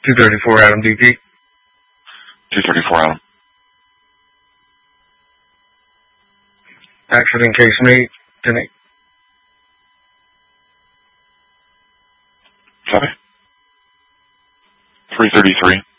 234 Adam DP. 234 Adam. Accident case made. 10-8. Copy. 333.